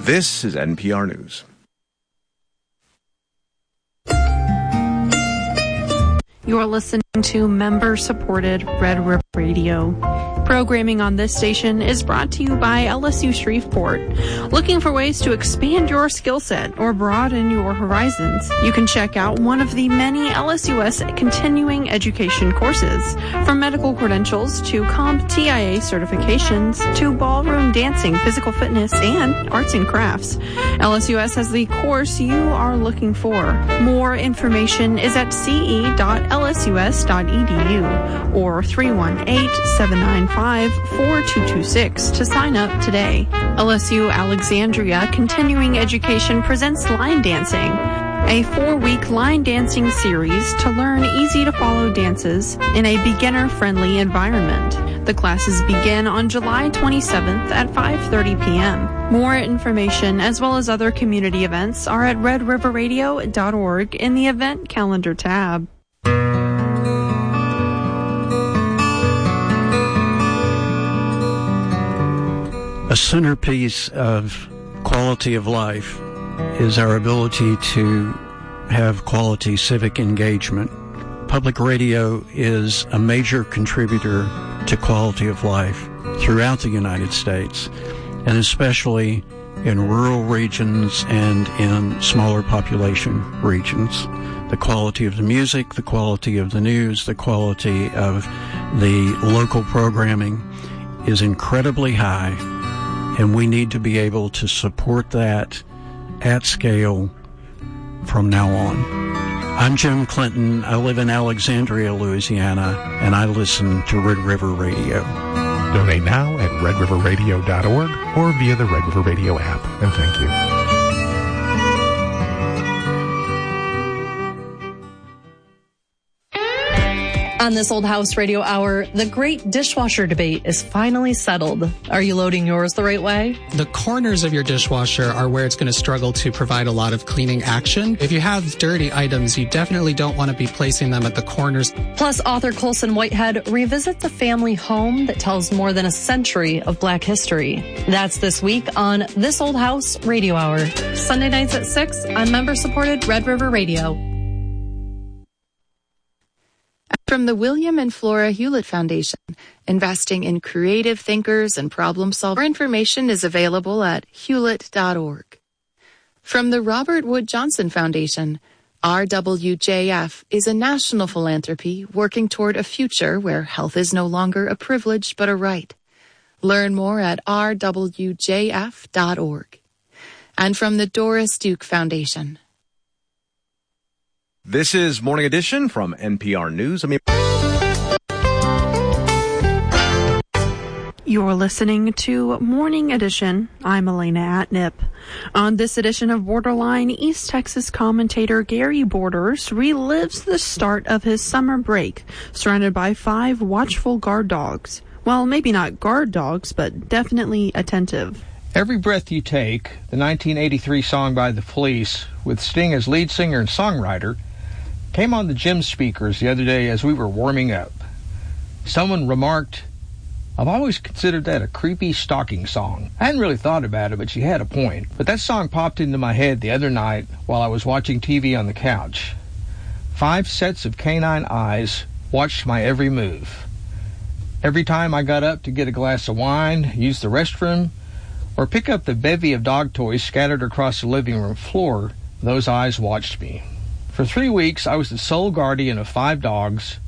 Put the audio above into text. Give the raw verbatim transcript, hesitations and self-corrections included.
This is N P R News. You're listening to member-supported Red River Radio. Programming on this station is brought to you by L S U Shreveport. Looking for ways to expand your skill set or broaden your horizons? You can check out one of the many L S U S continuing education courses. From medical credentials to CompTIA certifications to ballroom dancing, physical fitness, and arts and crafts, L S U S has the course you are looking for. More information is at c e dot l s u s dot e d u or three one eight, seven nine five, four two two six to sign up today. L S U Alexandria Continuing Education presents line dancing, a four-week line dancing series to learn easy-to-follow dances in a beginner-friendly environment. The classes begin on July twenty-seventh at five thirty p.m. More information, as well as other community events, are at red river radio dot org in the event calendar tab. A centerpiece of quality of life is our ability to have quality civic engagement. Public radio is a major contributor to quality of life throughout the United States, and especially in rural regions and in smaller population regions. The quality of the music, the quality of the news, the quality of the local programming is incredibly high, and we need to be able to support that at scale from now on. I'm Jim Clinton. I live in Alexandria, Louisiana, and I listen to Red River Radio. Donate now at red river radio dot org or via the Red River Radio app. And thank you. On this Old House Radio Hour, the great dishwasher debate is finally settled. Are you loading yours the right way? The corners of your dishwasher are where it's going to struggle to provide a lot of cleaning action. If you have dirty items, you definitely don't want to be placing them at the corners. Plus, author Colson Whitehead revisits a family home that tells more than a century of Black history. That's this week on This Old House Radio Hour. Sunday nights at six on member-supported Red River Radio. From the William and Flora Hewlett Foundation, investing in creative thinkers and problem solvers. More information is available at hewlett dot org. From the Robert Wood Johnson Foundation, R W J F is a national philanthropy working toward a future where health is no longer a privilege but a right. Learn more at r w j f dot org. And from the Doris Duke Foundation. This is Morning Edition from N P R News. I mean, You're listening to Morning Edition. I'm Elena Atnip. On this edition of Borderline, East Texas commentator Gary Borders relives the start of his summer break, surrounded by five watchful guard dogs. Well, maybe not guard dogs, but definitely attentive. Every Breath You Take, the nineteen eighty-three song by The Police, with Sting as lead singer and songwriter, came on the gym speakers the other day as we were warming up. Someone remarked, "I've always considered that a creepy stalking song." I hadn't really thought about it, but she had a point. But that song popped into my head the other night while I was watching T V on the couch. Five sets of canine eyes watched my every move. Every time I got up to get a glass of wine, use the restroom, or pick up the bevy of dog toys scattered across the living room floor, those eyes watched me. For three weeks, I was the sole guardian of five dogs,